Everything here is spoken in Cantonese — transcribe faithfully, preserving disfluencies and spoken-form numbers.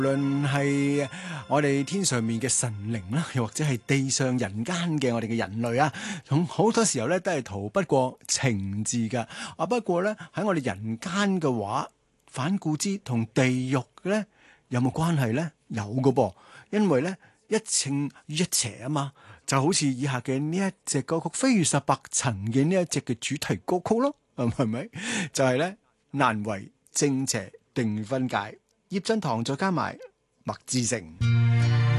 無論係我哋天上面嘅神靈啦，又或者係地上人間嘅我哋嘅人類啊，咁好多時候咧都係逃不過情字噶。啊，不過咧喺我哋人間嘅話，反顧之同地獄咧有冇關係咧？有噶噃，因為咧一正與一邪啊嘛，就好似以下嘅呢一隻歌曲《飛越十八層》嘅呢一隻嘅主題歌曲咯，係咪？就係咧難為正邪定分界。葉振棠再加埋麥志誠。